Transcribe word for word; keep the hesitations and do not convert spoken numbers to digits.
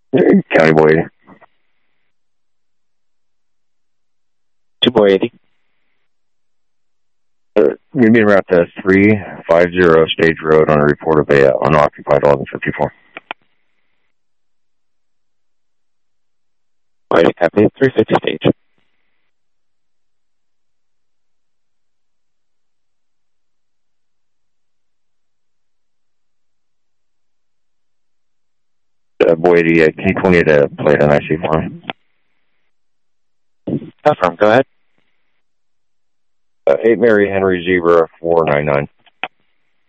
County Boy eighty. Two Boy eighty. Uh, we meet around the three five zero Stage Road on a report of a uh, unoccupied eleven fifty-four. Wait, copy. three fifty Stage. Uh, Boy eighty, uh, can you call me to plate an I C for me? Confirm, go ahead. Uh, eight Mary Henry Zebra four nine nine.